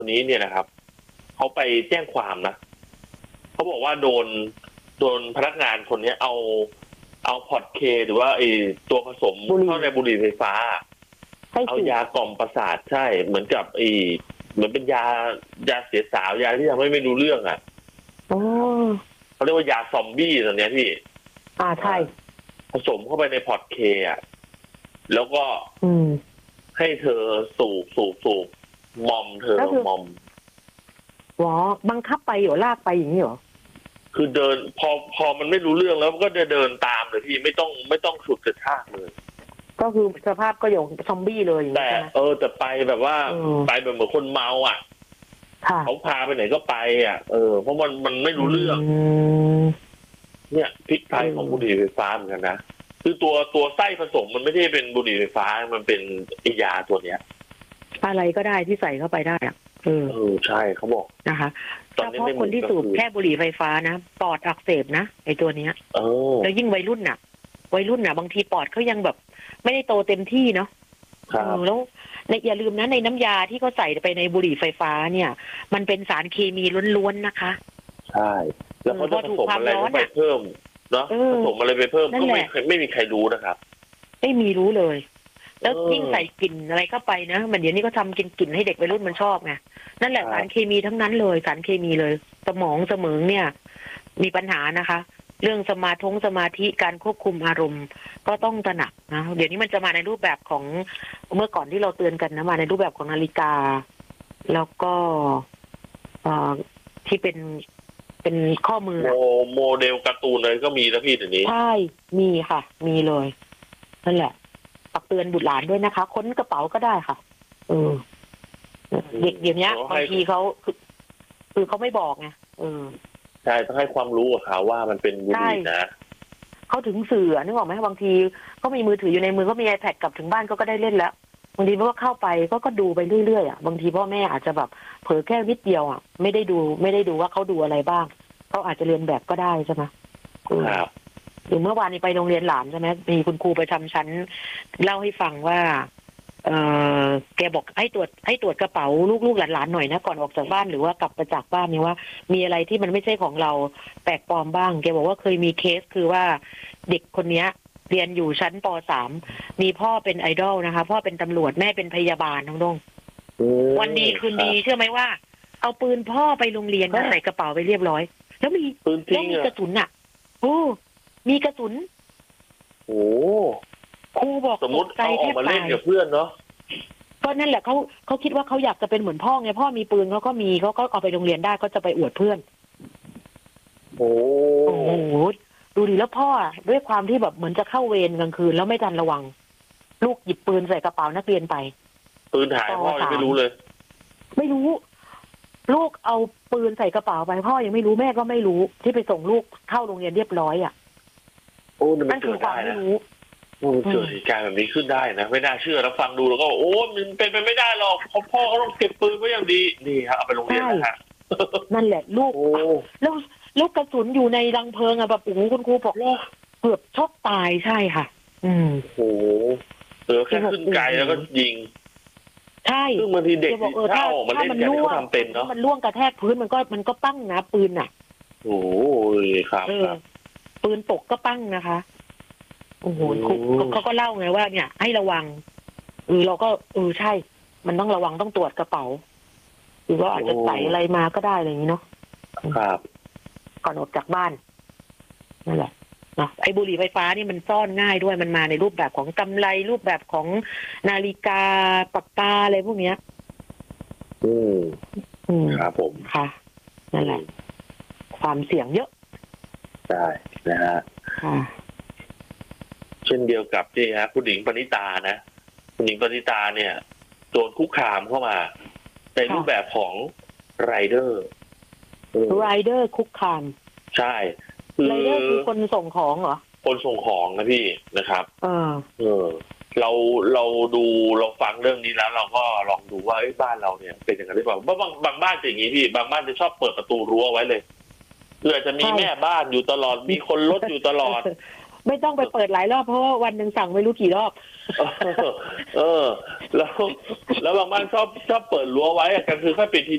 คนนี้เนี่ยนะครับเขาไปแจ้งความนะเขาบอกว่าโดนพนักงานคนนี้เอาพอร์ตเคหรือว่าไอตัวผสมเข้าในบุหรี่ไฟฟ้าเอายากล่อมประสาทใช่เหมือนกับเหมือนเป็นยาเสียสาวยาที่ทำให้ไม่รู้เรื่องอ่ะเขาเรียกว่ายาซอมบี้ตอนนี้พี่ใช่ผสมเข้าไปในพอร์ตเคอ่ะแล้วก็ให้เธอสูบมอมเธอมอมบังคับไปหรอลากไปอย่างนี้หรอคือเดินพอมันไม่รู้เรื่องแล้วก็จะเดินตามเลยพี่ไม่ต้องฉุดกระชากเลยก็คือสภาพก็อย่างซอมบี้เลยแต่แต่ไปแบบว่าไปแบบเหมือนคนเมาอ่ะเขาพาไปไหนก็ไปอ่ะเพราะมันไม่รู้เรื่องเนี่ยพิษภัยของบุหรี่ไฟฟ้าเหมือนกันนะคือตัวไส้ผสมมันไม่ได้เป็นบุหรี่ไฟฟ้ามันเป็นยาตัวเนี้ยอะไรก็ได้ที่ใส่เข้าไปได้อ่ะใช่เขาบอกนะคะเฉพาะคนที่สูบแค่บุหรี่ไฟฟ้านะปอดอักเสบนะไอ้ตัวเนี้ยแล้วยิ่งวัยรุ่นน่ะบางทีปอดเขายังแบบไม่ได้โตเต็มที่เนาะแล้วอย่าลืมนะในน้ำยาที่เขาใส่ไปในบุหรี่ไฟฟ้าเนี่ยมันเป็นสารเคมีล้วนๆนะคะใช่แล้วเขาจะผสมอะไรไปเพิ่มเนาะผสมอะไรไปเพิ่มก็ไม่มีใครรู้นะครับไม่มีรู้เลยแล้วยิ่งใส่กลิ่นอะไรเข้าไปนะมันเดี๋ยวนี้ก็ทำกลิ่นให้เด็กวัยรุ่นมันชอบไงนั่นแหละสารเคมีทั้งนั้นเลยสารเคมีเลยสมองเนี่ยมีปัญหานะคะเรื่องสมาธิการควบคุมอารมณ์ก็ต้องตระหนักนะเดี๋ยวนี้มันจะมาในรูปแบบของเมื่อก่อนที่เราเตือนกันนะมาในรูปแบบของนาฬิกาแล้วก็ที่เป็นข้อมือโมเดลการ์ตูนเลยก็มีนะพี่เดี๋ยวนี้ใช่มีค่ะมีเลยนั่นแหละตักเตือนบุตรหลานด้วยนะคะค้นกระเป๋าก็ได้ค่ะเด็กเดี๋ยวนี้บางทีเขาคือเขาไม่บอกไงใช่ต้องให้ความรู้กับเขาว่ามันเป็นบุหรี่นะเขาถึงสื่อนึกออกไหมบางทีก็มีมือถืออยู่ในมือก็มี iPad กลับถึงบ้านก็ได้เล่นแล้วบางทีมันก็เข้าไปก็ดูไปเรื่อยๆบางทีพ่อแม่อาจจะแบบเผลอแค่นิดเดียวไม่ได้ดูว่าเขาดูอะไรบ้างเขาอาจจะเรียนแบบก็ได้ใช่ไหมครับหรือเมื่อวานนี้ไปโรงเรียนหลานใช่ไหมมีคุณครูไปทำชั้นเล่าให้ฟังว่าแกบอกให้ตรวจกระเป๋าลูกหลานๆหน่อยนะก่อนออกจากบ้านหรือว่ากลับมาจากบ้านนี่ว่ามีอะไรที่มันไม่ใช่ของเราแปลกปลอมบ้างแกบอกว่าเคยมีเคสคือว่าเด็กคนนี้เรียนอยู่ชั้นป.3 มีพ่อเป็นไอดอลนะคะพ่อเป็นตำรวจแม่เป็นพยาบาลน้องดงวันดีคืนดีเชื่อไหมว่าเอาปืนพ่อไปโรงเรียนใส่กระเป๋าไปเรียบร้อยแล้วมีกระสุนมีกระสุนครูบอกสมมติเอาออกมาเล่นกับเพื่อนเนาะก็นั่นแหละเขาคิดว่าเขาอยากจะเป็นเหมือนพ่อไงพ่อมีปืนเขาก็เอาไปโรงเรียนได้ก็จะไปอวดเพื่อนโอ้โหดูดิแล้วพ่อด้วยความที่แบบเหมือนจะเข้าเวรกลางคืนแล้วไม่ทันระวังลูกหยิบปืนใส่กระเป๋านักเรียนไปปืนหายพ่อยังไม่รู้เลยไม่รู้ลูกเอาปืนใส่กระเป๋าไปพ่อยังไม่รู้แม่ก็ไม่รู้ที่ไปส่งลูกเข้าโรงเรียนเรียบร้อยนั่นคือความไม่รู้เกิดเหตุการณ์แบบนี้ขึ้นได้นะไม่น่าเชื่อแล้วฟังดูแล้วก็มันเป็นไปไม่ได้หรอกพ่อเขาต้องเก็บปืนไว้อย่างดีนี่ครับเอาไปโรงเรียนนะฮะนั่นแหละลูกแล้วกระสุนอยู่ในรังเพลิงแบบคุณครูบอกเกือบช็อกตายใช่ค่ะแค่ขึ้นไกลแล้วก็ยิงใช่ซึ่งบางทีเด็กถ้ามันเล่นกันก็ทำเป็นเนาะมันล่วงกระแทกพื้นมันก็ปั้งนะปืนครับปืนตกก็ปั้งนะคะโอ้โหเขาก็เล่าไงว่าเนี่ยให้ระวังเราก็ใช่มันต้องระวังต้องตรวจกระเป๋าหรือว่าอาจจะใส่อะไรมาก็ได้อะไรอย่างนี้เนาะครับก่อนออกจากบ้านนั่นแหละนะไอ้บุหรี่ไฟฟ้านี่มันซ่อนง่ายด้วยมันมาในรูปแบบของกำไลรูปแบบของนาฬิกาปากกาอะไรพวกเนี้ยครับผมค่ะนั่นแหละความเสี่ยงเยอะใช่นะฮะเช่นเดียวกับที่คุณหญิงปณิตานะคุณหญิงปณิตาเนี่ยโดนคุกคามเข้ามาในรูปแบบของไรเดอร์คุกคามใช่ไรเดอร์คือคนส่งของเหรอคนส่งของนะพี่นะครับเราฟังเรื่องนี้แล้วเราก็ลองดูว่าบ้านเราเนี่ยเป็นอย่างไรหรือเปล่าบางบ้านเป็นอย่างนี้พี่บางบ้านจะชอบเปิดประตูรั้วไว้เลยเพื่อจะมีแม่บ้านอยู่ตลอดมีคนรถอยู่ตลอดไม่ต้องไปเปิดหลายรอบเพราะว่าวันหนึ่งสั่งไม่รู้กี่รอบแล้วบางบ้านชอบเปิดรั้วไว้กันคือค่อยปิดที